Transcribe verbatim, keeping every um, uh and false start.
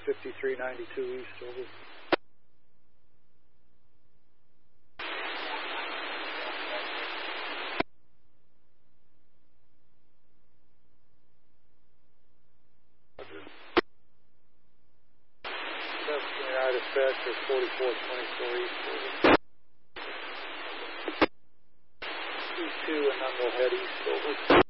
fifty-three ninety-two east, over. United Dispatcher forty-four twenty-four east, over. E two and then we'll head east, over.